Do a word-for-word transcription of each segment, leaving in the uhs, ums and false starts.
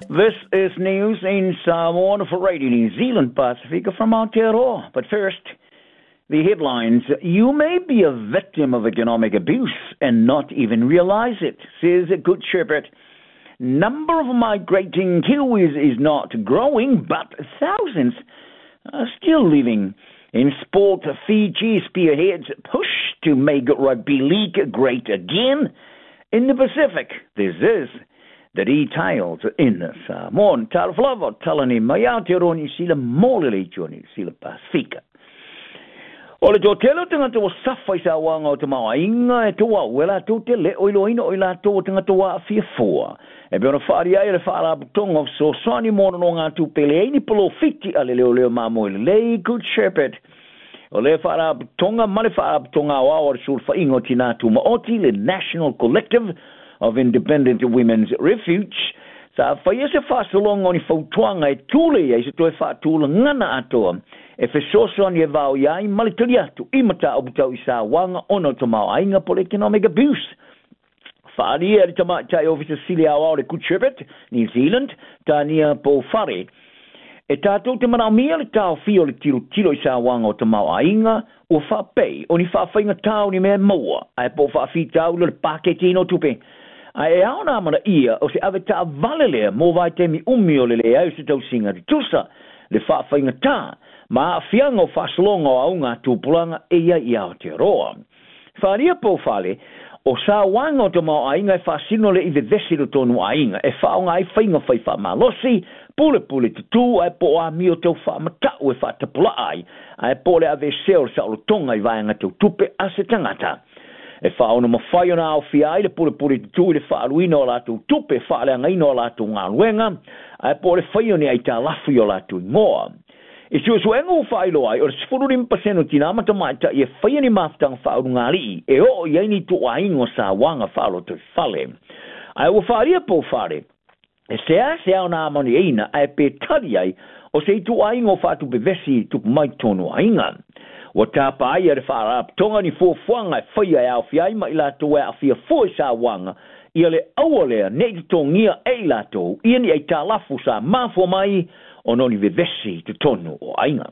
This is news in Samoan for Radio New Zealand Pacifica from Aotearoa. But first, the headlines. You may be a victim of economic abuse and not even realize it, says Good Shepherd. Number of migrating Kiwis is not growing, but thousands are still living. In sport, Fiji spearheads push to make rugby league great again. In the Pacific, this is the details in Samoan. Talflavo talani mai Aotearoa New Zealand mōlele tō New Zealand Pacifica. O le tō telo tangata o sawhai sa wanga o te mawa inga e tō au e la tō te le oilo ino o la tō tangata wa a fia fua. E beona whaari ai le whaara putonga so sani mōna no ngā tū pele eini polo fiti a le leo leo mamo i le Good Shepherd. O le whaara putonga male whaara putonga o awa sul wha ingo tina tū maoti le National Collective of Independent Women's Refuge. Sa whaia se whasolonga o ni whautuanga e tūle e se toi whaatūla ngana atoa. E whesoso ni e vau iai malitari atu imata o butau i sa wanga ono to mau ainga po economic abuse. Whaaria e tama tai officer Celia Awa o le Good Shepherd, New Zealand, ta nia po whare. E tātou te manau mia le tau fio le tilo tilo i sa wanga o te mau ainga o whapei o ni whawhainga tau ni mea maua. Ai po whawhitau le paketino tupe. Ai e au nā mana ia o se ave tā valelea mō vai te mi umi o le le au se tau singa di tusa le whawhainga tā. Ma a fianga o whasolonga o aunga tūpulanga e ia i Aotearoa. Wharia po whale, o sa wanga o te mau ainga e whasino le i ve vesiro tonu ainga, e whaonga ai whainga whai wha malosi, pule pule te tū, ai po a mio tau wha matau e wha tapula ai, ai po le ave seo sa o tonga i vaenga tau tupe a se tangata. E whaona mawhai o nā o whiai, le pule pule te tū, le whaaluina o lātou tupe, whaale angaina o lātou ngā luenga, ai po le whaioni ai tā lafu o lātou ngoa. E si o suenga o whailo ai, o le sifururim paseno tina amata maita i e whaiani maftang whauru ngāri, e o i aini tu aingo sa wanga whaalo te whale. Ai o whaaria po whare, e sea sea o nā mani eina, ai pe tari ai, o se i tu aingo whaatu bevesi tu mai tonu ainga. O tāpa ai e whaara tonga ni fuafuanga e whaia e au whiai ma i lato e a whia fua sa wanga, i ale awalea ne i tongia e lato, i ani ai tā lafu sa mafua mai, o noni vevesi tu tonu o ainga.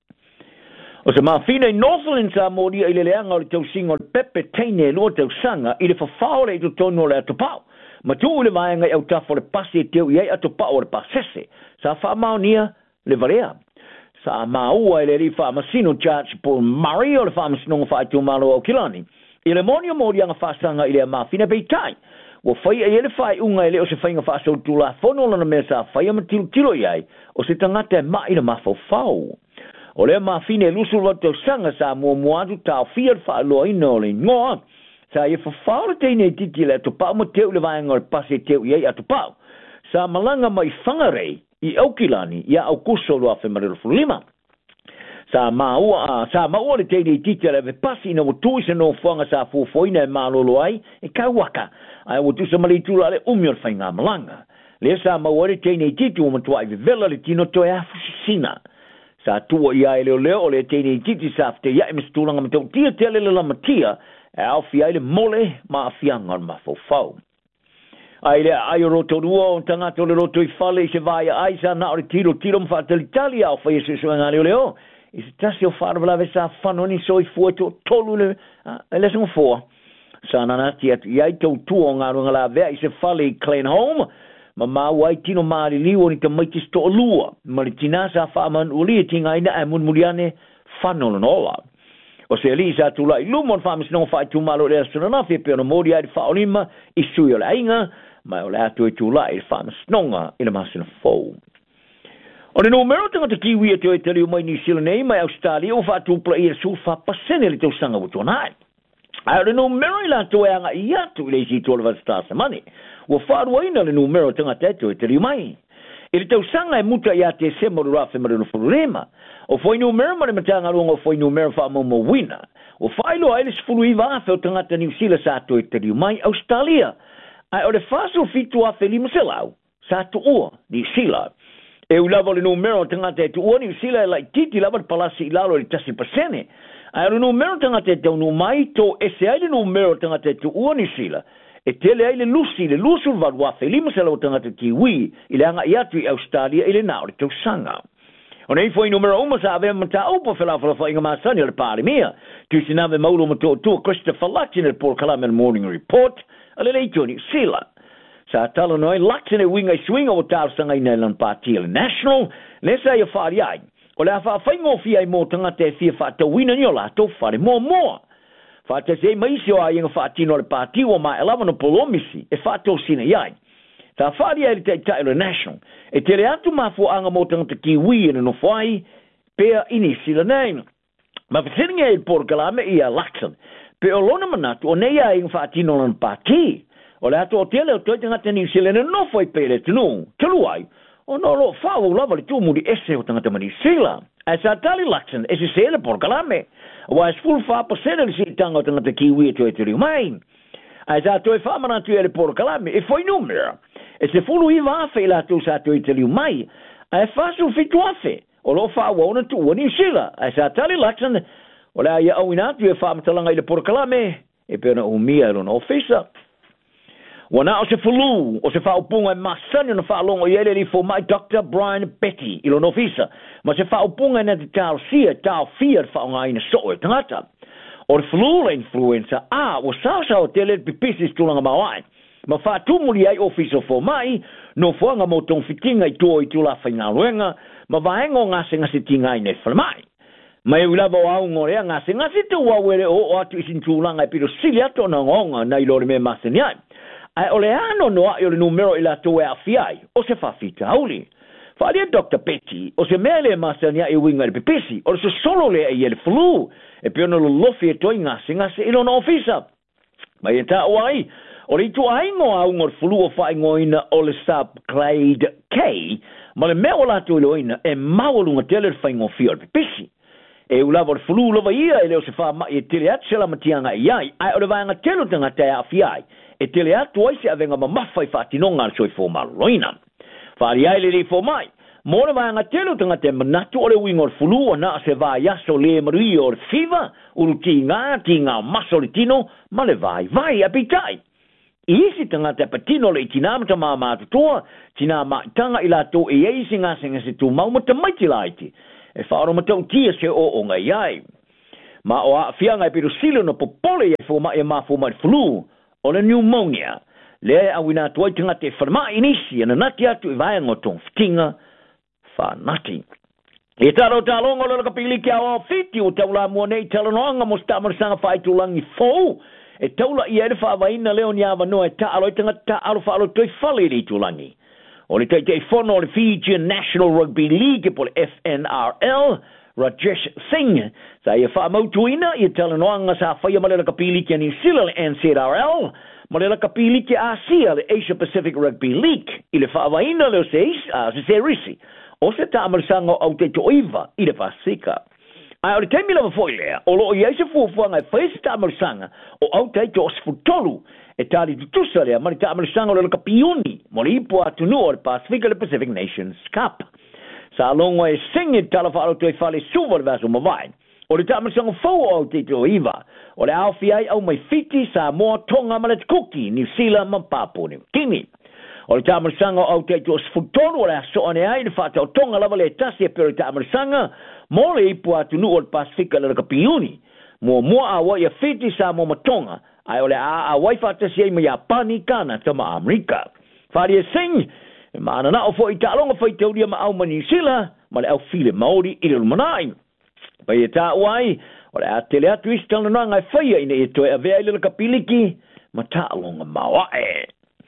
O se mawhina i Northland sa moria i le leanga o le tau singa o le pepe teine lua tau sanga i le whawhaole i tu tonu o le atopau. Ma tu le vaenga i au tafo le pasi e teu i ei atopau o le pasese. Sa whamau nia le varea. Sa maua i le ri whamasino Judge Paul Murray o le whamasinonga whaitu malo o Kilani. I le monia moria nga whasanga i le mawhina peitai. Wa fai e ele fai unga ele o se whainga whasau tula whono lana mea sa whai ama tilo tilo iai o se tangata e mai na mawhau whau. O lea mawhine lusu loto sanga sa mua muadu tau whiar whaaloa ina o le ngoa sa e whawhau le teine titi le atopau ma teu le vaenga o le pase teu iai atopau. Sa malanga mai whangarei i Aukilani ia au kuso lua whemarelo fulima. Sa maua, sa maua le teine titi le ve pasi ina wotui se no whanga sa fuafoina e malolo ai e kauaka. Ai o tu sa malitula le umior fai ngā malanga. Le sa mawari teine titi o matua i vevela le tino toi afusisina. Sa tua i ai leo leo o le teine titi sa fte ia i mistulanga matau tia tele le lamatia e au fi ai le mole ma a fianga ma fau. Ai le ai o roto rua o tangata o le roto i fale i se vai ai sa na o le tiro tiro mwhatali tali au fai e se suanga leo leo. I se tasi o whaarwalawe sa whanoni so i fueto tolu le lesson four. Sa nanati atu iai tau tua o ngā runga la vea i se whale i Clenholm, ma mau ai tino maari liwo ni ka maitis to o lua, ma li tina sa whaaman uli e tinga ina e mun muriane whanolo noa. O se li sa tula i lumon whaamis nong whai tu malo le asuna nafi e peona mori ai whaolima i sui o le ainga, ma o le atu e tula i whaamis nonga i le masina fau. O le numero tanga te kiwi e te o e tali o mai New Zealand nei, mai Australia o whaatupla i e su whapasene li tau sanga wutonai. Ai le numero i la toe anga i atu i le isi tole vasta sa mani. Ua whaarua ina le numero tanga teto e te riumai. I le tau sanga e muta i a te se moru rafe marino fururema. O foi numero mare matanga runga o foi numero wha momo wina. O whailo ai le sifuru i vafe o tangata New Zealand sa to e te riumai Australia. Ai o le whaso fitu a feli maselau sa to ua New Zealand. E u lava le numero tangata e tu ua New Zealand lai titi lava le palasi i lalo le tasi pasene. Ai le numero tanga te tau no mai to e se ai le numero tanga te tu ua New Zealand e tele ai le lusi le lusu valuafe lima se lau tangata kiwi i le anga i atu i Australia i le nao le tausanga. O nei foi numero uma sa ave mata upo fela fela fa inga masani le pari mia. Tu sinave maulo mato tu Christopher Luxon le Port Kalamea Morning Report ale le Tony Sila. Sa talo noi Luxon e winga swinga o tau sanga i Nailan Party le National le sa ia fari ai. O le afa faingo fia i mo tangata e fia fa ta wina ni o lato fari mo mo. Fa te se mai se o ai inga fa tino le party o mai elava no polomisi e fa to sina iai. Ta fari ai te tai le National. E te le atu mafu anga mo tangata kiwi ina no fai pea inisi le nei. Ma fesiringa e Port Kalamea i a Luxon. Pe o lona manatu o nei ai inga fa tino le party. O le atu o tele o toi tangata New Zealand no fai pere tunu. Telu ai. O no lo fa o lava le tumu di ese o tangata New Zealand. Ai sa tali Luxon e se se le Port Kalamea. Wa es full fa percent le si tanga o tangata kiwi e toi te riu mai. Ai sa toi fa manatu e le Port Kalamea e foi numero. E se fulu i vafe la tu sa toi te riu mai. Ai fa su fitu afe. O lo fa wona tu o New Zealand. Ai sa tali Luxon o le ai au inatu e fa matalanga i le Port Kalamea e pena umia e lona ofisa. Wana o se fulu, o se whaupunga e masani na whaalongo i ele li fo mai Doctor Brian Betty i lona ofisa. Ma se whaupunga e na te tau sia, tau fia whaonga ina so e tangata. O le flu le influenza, a, o sasa o tele pipisis tulanga mawai. Ma whaatumuri ai ofisa fo mai, no fuanga mo tong fitinga i tua i tula whainga luenga, ma vaengo ngase ngase tinga i ne whalamai. Ma e wilava o au ngorea ngase ngase te wawere o o atu isin tulanga e piro sili ato na ngonga na ilore me masani ai. Ai ole ano noa i ole numero i la toe a fiai, o se whawhita auli. Whalia Doctor Betty, o se mea le masania i winga le pipisi, o se solo le e ele flu, e piono lo lofi e toi ngase ngase ilo na ofisa. Mai e ta oai, o le tu aingo a ungo flu o whaingo ina o le subclade K, ma le mea o la tu ilo ina e mawalunga tele le whaingo fia le pipisi. E ulava le flu lova ia e leo se wha mai e tele atu sela matianga i ai, ai o le vaanga telo tanga te a fiai. E tele atu ai se avenga mamawhai whatinonga soi fo maloina. Whari ai le li fo mai. Mōre vai anga telo tanga te manatu o le wingo le fulu o na se vai aso le marui o le fiva, uru ti ngā, ti ngā maso le tino, ma le vai vai apitai. I isi tanga te patino le itinamata mā mātutoa, tina mā tanga i lato e eisi ngā senga se tu maumata maiti laiti. E whaaro matau tia se o o ngai ai. Ma o a fianga e piru silo no popole e fo mai e mā fo mai flu, o le pneumonia, le awina tuai tanga te whanama inisi, ana nati atu i vai ngotong fitinga, whanati. E taro talongo le kapili kia o fiti o taula mua nei talanoanga mo stamarasanga whaitulangi fōu, e taula i ere whawaina leo ni awa noa e ta aloi tanga ta alo whaalo toi whale li tulangi. O le tei te whono le Fijian National Rugby League po le F N R L, Rajesh Singh, sa ia whaamautuina i talanoanga sa whaia ma le kapili kia ni sila le N Z R L, ma le kapili kia Asia le Asia Pacific Rugby League, i le whawaina leo se isa, se se risi, o se tamarisanga au te toiva i le Pasika. Ai o le teimi lava foi lea, o lo i eise fuafuanga e whaise tamarisanga o au te to osfutolu, e tali tutusa lea, ma le tamarisanga o le kapiuni, mo le ipu atunu o le Pacific le Pacific Nations Cup. Sa longo e singi tala whaaro tue whale suwa le vaso mawai. O le tamarisanga fau au te toiva, o le awhi ai au mai fiti sa moa tonga ma le kuki, New Zealand ma Papua New Guinea. O le tamarisanga au te to osfutolu o le aso ane ai, le whatau tonga lava le tasi e pero le tamarisanga, mo le ipu atunu o le Pasifika le kapiuni, mo mua a wai a fiti sa mo matonga, ai o le a a wai whatasi ei mai a pani kana tama Amerika. Whari e sing, ma ana na o fo i talonga fo i te uria ma au mani sila, ma le au file maori i le lumanai. Pai e ta wai, o le a tele atu isi talanoa ngai whaia ina e toe a vea i le kapiliki, ma talonga mawae.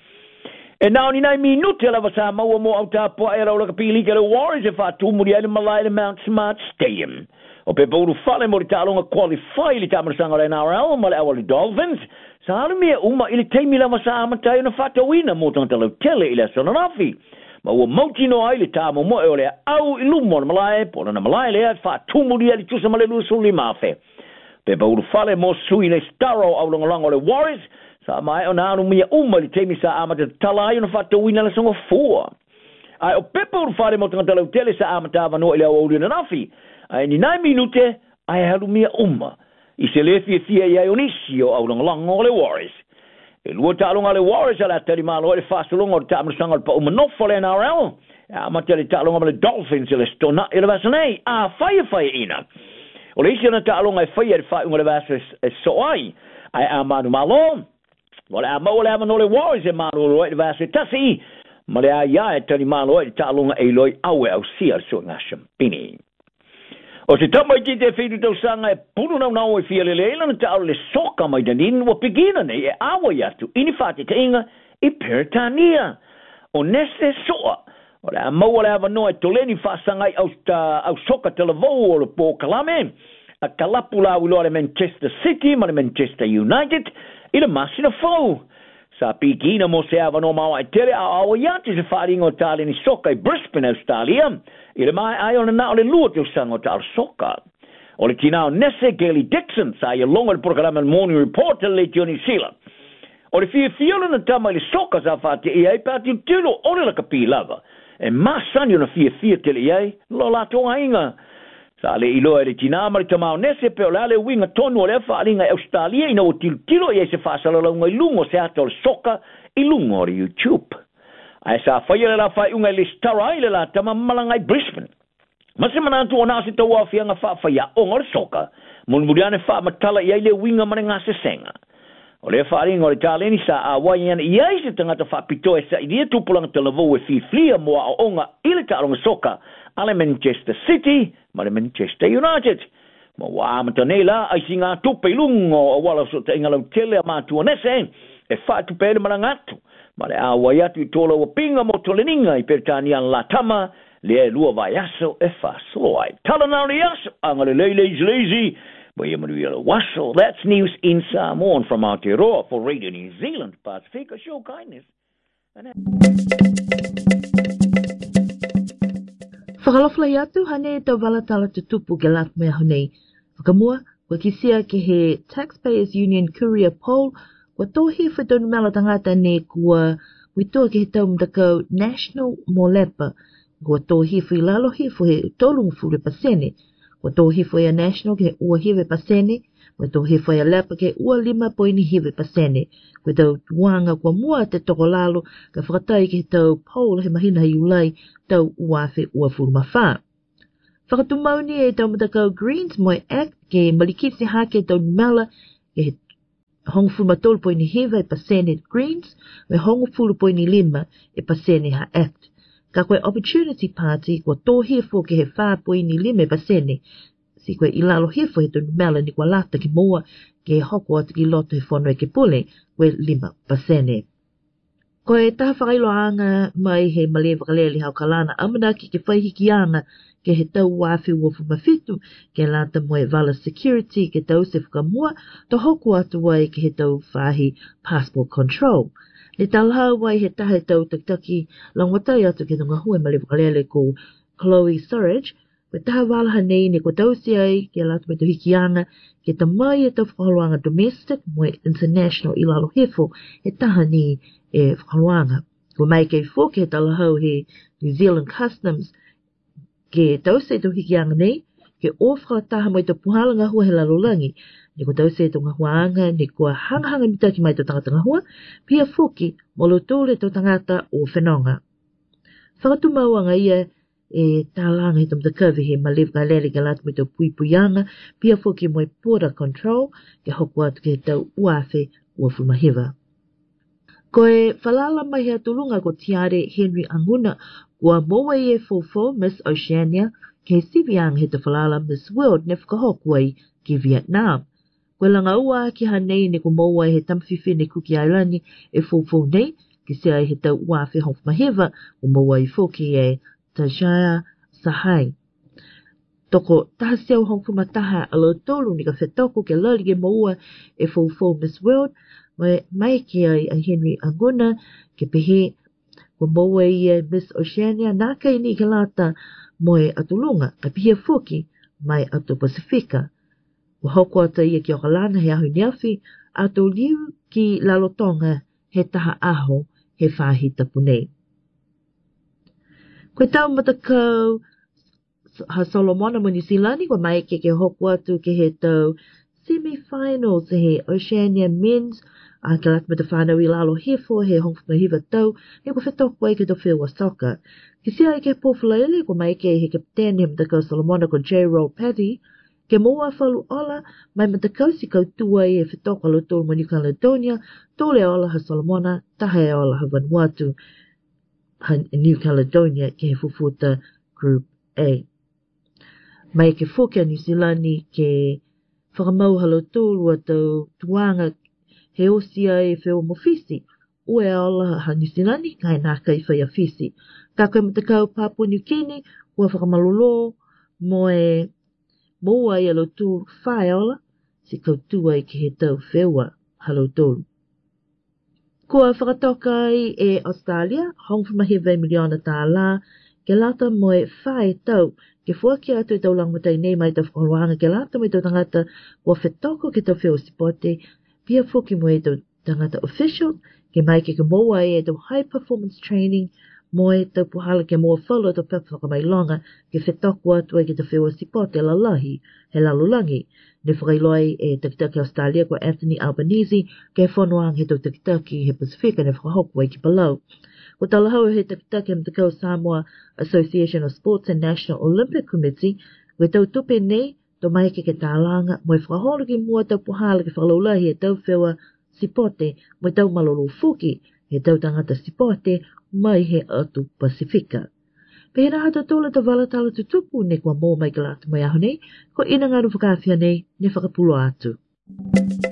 E nao ni nai minute lava sa maua mo au tāpua e rau laka pili ke le Warriors e whātu muri aile malai le Mount Smart Stadium. O pe pauru whale mo le tālonga qualify li tāmarasanga le N R L ma le awa le Dolphins. Sa halu mea uma ili teimi lava sa amatai na whatawina mo tanga lau tele i le sonanafi. Ma ua mauti no ai le tāmo mo e o le au i lumo na malai, po na malai le ai whātu muri aile tusa ma le lusu li mafe. Pe pauru whale mo sui le Starro au longalango le Warriors, sa mai o nānu mia uma li teimi sa amata talai na whata wina la songa fua. Ai o pepa uru whare mo tanga talau tele sa amata avanoa ili au auri na nafi. Ai ni nai minute, ai halu mia uma. I se le fia fia i ai onisi o au langalango le Warriors. E lua ta'alonga le Warriors ala tari malo le whasalonga o le ta'amasanga le pa umanofo le N R L. A mata le ta'alonga ma le Dolphins le stona i le vasa nei. A whaia whaia ina. O le isi ana ta'alonga e whaia le whaia unga le vasa e soai. Ai a manu malo. O le a mau le ama no le Warriors e manu lo le vasa e tasi. Ma le a ia e tari malo e ta'alonga e loi awe au sia le so ngasha pini. O se tama i te whitu tau sanga e punu nau nau e fia le leila na tau le soka mai danin wa pigina nei e awa yatu ini whate te inga i Peritania. O nese soa. O le a maua le awa noa e toleni whasangai au, au soka te la vau o le po kalame. A kalapu la uloa le Manchester City ma le Manchester United i le masina fau. Sa pigina mo se awa no maua e tere a awa yatu se wharinga o tali ni soka i Brisbane, Australia. I le mai ai ona na o le lua teo sanga o tal soka. O le tinao nese Gailey Dixon sa i longa le programa le Morning Report le Johnny Sila. O le fia fiona na tama i le soka sa whate i ai pati u tilo o le laka pi lava. E masani o na fia fia tele i ai lo lato ainga. Sa le iloa e le tinao ma le tamao nese pe o le ale winga tonu o le whaalinga Australia ina o tilo tilo i ai se whaasala launga i lungo se ato le soka i lungo o le YouTube. Ai sa whaia la whai unga le stara i le la tama malangai Brisbane. Masi manantu o nasi tau a whianga wha whaia o ngore soka. Mun muriane wha matala i ai le winga mane ngase senga. O le wharinga o le tāleni sa a waiana i ai se tangata wha pito e sa i lia tupulanga te lavou e whiflia moa o onga i le tāronga soka a le Manchester City ma le Manchester United. Ma wā matanei la ai si ngā tupe ilungo o wala so te inga lau tele a mātua nese e wha tupe ele marangatu. Ma le awa yatu i tola wa pinga mo toleninga i Peritania la tama le e lua vai aso e fa sloai. Tala nao le aso anga le lei lazy lazy. Ba ia manu yellow wassel. That's news in Samoan from Aotearoa for Radio New Zealand Pacifica. Show kindness. Whakalofla i atu hane tau walatala tutupu ke lat mea honei. Whakamua, wa kisia ke he Taxpayers Union Courier Poll wa tohi whedonu mela tangata ne kua witoa ke he tau mtakau National Molepa kua tohi whi lalo hifo he tolungu fure pasene kua tohi whi a National ke he ua hive pasene kua tohi whi a Lepa ke ua lima poini hive pasene kua tau tuanga kua mua te toko lalo ka whakatai ke he tau Poll he mahina hi ulai tau uafe ua furu mawha. Whakatumauni e tau mtakau Greens Moe Act ke malikisi hake tau mela ke he hongo fulu matolu poini hiva e pasene Greens, me hongo fulu poini lima e pasene ha Act. Ka koe Opportunity Party, kua tō hifo ke he whā poini lima e pasene, si koe ilalo hifo he tonu mela ni kua lata ki moa ke he hoko atu ki loto he whono e ke pule, koe lima pasene. Koe taha whakailo anga mai he malie wakalele hao kalana amanaki ke whaihiki anga ke he tau wafi uofu mawhitu, ke lata moe vala security ke tau se whakamua, to hoku atu wai ke he tau whahi passport control. Le talhau wai he taha tau taktaki langwatai atu ke tunga hue male wakalele ko Chloe Surridge, we taha walaha nei ne ko tau si ai ke lata me to hiki anga, ke ta mai e tau whakaluanga domestic moe international ilalo hefo, he taha ni e whakaluanga. Ko mai kei fo ke talhau he New Zealand Customs, ke tau se to hiki anga nei, ke ofra taha mai to puhalanga hua he lalolangi, ni ko tau se to ngahuanga, ni ko hangahanga ni taki mai to tangata ngahua, pia fuki molo tole to tangata o whenonga. Whakatumauanga ia e tālanga he tamta kawi he malev ka lele ke latu mai to pui puyanga, pia fuki moi border control, ke hoku atu ke tau uafe ua fumahiva. Ko e whalala mai hea tulunga ko tiare Henry Anguna, kua moa i e fofo Miss Oceania, ke siviang he te whalala Miss World ne whakahokua ki Vietnam. Koe langa ua ki hanei ne ko moa he tamwhiwhi ne Kuki Ailani e fofo nei, ki sea he tau uafe hof mahewa, o moa i foki e Tajaya Sahai. Toko taha siau hongfu mataha alo tolu ni ka whetoko ke lali ke moa e fofo Miss World, mai mai ki ai a Henry Anguna, ke pehe ko moa i e Miss Oceania, nā kai ni ke lata moe atulunga, ka pihia fuki mai atu Pasifika. Wa hoko ata ia ki okalana he ahu niafi, ato liu ki lalotonga he taha aho he whahi tapunei. Koe tau matakau ha Solomona mo New Zealandi, ko mai ke ke hoko atu ke he tau semi-finals he Oceania Men's A ke lat me te whanau I lalo hefo he hongwhanga hiwa tau, he ko whetoko ai ke to whiwa soka. Ki sia I ke pōwhalaele ko mai ke he kapten he mtakau Solomona ko J. Roll Paddy, ke moa whalu ola, mai matakau si kau tua I e whetoko alo tolu mo New Caledonia, tole ola ha Solomona, tahe ola ha Vanuatu, ha New Caledonia ke he fufuta Group A. Mai ke whoke a New Zealandi ke whakamau halo tolu a tau tuanga he osia e whio mo fisi, ue ola ha New Zealandi, kai nā kai whai a fisi. Ka koe matakau Papua New Guinea, ua whakamalolo, mo e moa I alo tūru whae ola, si kau tua I ke he tau whiua halo tūru. Kua whakatoka ai e Australia, hongwhamahewe miliona tā la, ke lata mo e whae tau, ke fuaki atu e tau langmatai nei mai tau whakaroanga, ke lata mo e tau tangata ua whetoko ke tau whio sipote, pia fuki mo e tau tangata official, ke mai ke ke moa e tau high performance training, mo e tau puhala ke moa whalo tau pepwhaka mai longa, ke whetoko atu e ke tau whio sipote la lahi, he lalulangi. Ne whakailoi e takitaki Australia ko Anthony Albanese, ke whanuang he tau takitaki he Pasifika ne whakahoko e ki Palau. Ko talahau he takitaki am takau Samoa Association of Sports and National Olympic Committee, we tau tupe nei, to mai ke ke tālanga, mo e whakaholo ki mua tau puhala ke whakalaulahi e tau whiwa sipote, mo e tau malolo fuki, he tau tangata sipote, mai he atu Pasifika. Pehera hata tola ta wala tala tutupu ne kua mō mai ka lata mai aho nei, ko ina ngaru whakawhia nei, ne whakapulo atu.